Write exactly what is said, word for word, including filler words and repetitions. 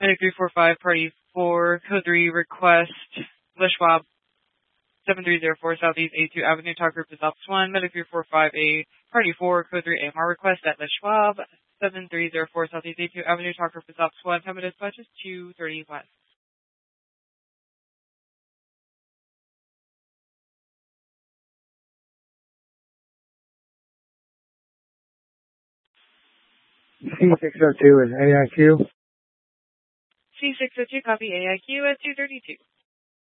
Medic three four five, Party four, Code three, request Les Schwab, seven three zero four Southeast A two Avenue, talk group is Office one. Medic three four five, A, Party four, Code three, A M R request at Les Schwab, seven three zero four Southeast A two Avenue, talk group is Office one. Time of dispatch is two thirty-one. C six oh two is A I Q. C six oh two, copy A I Q at two thirty-two.